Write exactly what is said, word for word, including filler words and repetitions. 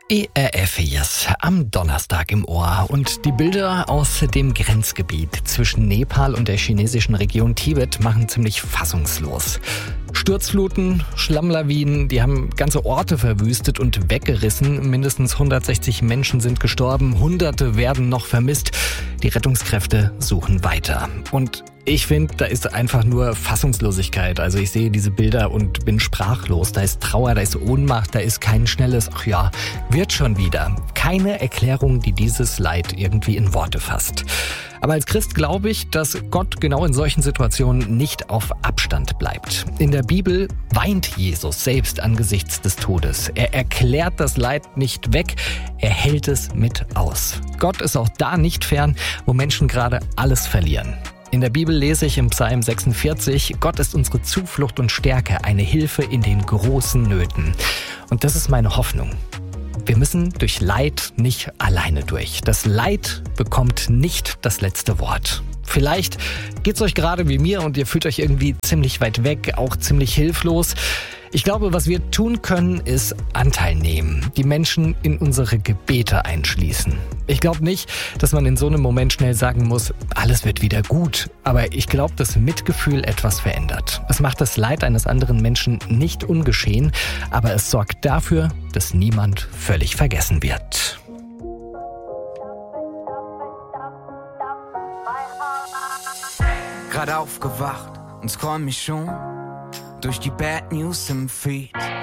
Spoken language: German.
E R F jetzt am Donnerstag im Ohr und die Bilder aus dem Grenzgebiet zwischen Nepal und der chinesischen Region Tibet machen ziemlich fassungslos. Sturzfluten, Schlammlawinen, die haben ganze Orte verwüstet und weggerissen. Mindestens hundertsechzig Menschen sind gestorben, Hunderte werden noch vermisst. Die Rettungskräfte suchen weiter. Und ich finde, da ist einfach nur Fassungslosigkeit. Also ich sehe diese Bilder und bin sprachlos. Da ist Trauer, da ist Ohnmacht, da ist kein schnelles, ach ja, wird schon wieder. Keine Erklärung, die dieses Leid irgendwie in Worte fasst. Aber als Christ glaube ich, dass Gott genau in solchen Situationen nicht auf Abstand bleibt. In der Bibel weint Jesus selbst angesichts des Todes. Er erklärt das Leid nicht weg, er hält es mit aus. Gott ist auch da nicht fern, wo Menschen gerade alles verlieren. In der Bibel lese ich im Psalm sechsundvierzig, Gott ist unsere Zuflucht und Stärke, eine Hilfe in den großen Nöten. Und das ist meine Hoffnung. Wir müssen durch Leid nicht alleine durch. Das Leid bekommt nicht das letzte Wort. Vielleicht geht's euch gerade wie mir und ihr fühlt euch irgendwie ziemlich weit weg, auch ziemlich hilflos. Ich glaube, was wir tun können, ist Anteil nehmen, die Menschen in unsere Gebete einschließen. Ich glaube nicht, dass man in so einem Moment schnell sagen muss, alles wird wieder gut. Aber ich glaube, dass Mitgefühl etwas verändert. Es macht das Leid eines anderen Menschen nicht ungeschehen, aber es sorgt dafür, dass niemand völlig vergessen wird. Gerade aufgewacht und scroll mich schon durch die Bad News im Feed.